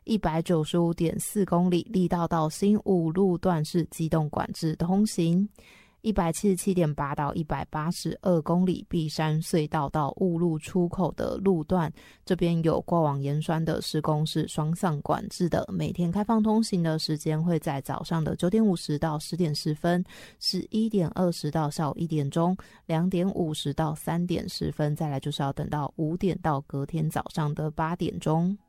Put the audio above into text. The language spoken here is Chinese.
195.4公里，力道到新五路段是机动管制通行。177.8到182公里，碧山隧道到雾路出口的路段，这边有挂网盐酸的施工是双向管制的，每天开放通行的时间会在早上的9点50到10点10分，11点20到下午1点钟，2点50到3点10分，再来就是要等到5点到隔天早上的8点钟。